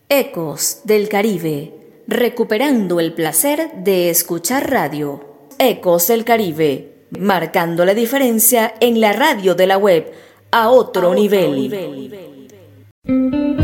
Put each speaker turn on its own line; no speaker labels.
Ecos del Caribe, recuperando el placer de escuchar radio. Ecos del Caribe, marcando la diferencia en la radio de la web a otro nivel.